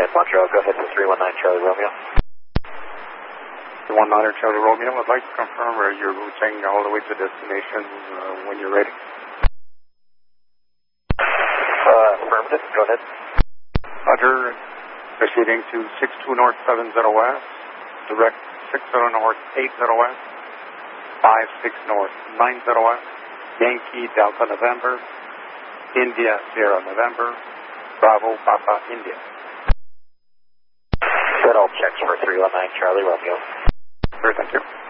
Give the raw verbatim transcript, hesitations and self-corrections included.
San Quattro, go ahead for three one nine Charlie Romeo. three one nine Charlie Romeo, I'd like to confirm uh, you're routing all the way to destination uh, when you're ready. Uh, affirmative, go ahead. Roger, proceeding to six two North seven zero West, direct six zero North eight zero West, five six North nine zero West, Yankee Delta November, India Sierra November, Bravo Papa India. Set all checks for three one nine Charlie Romeo. Sure, thank you.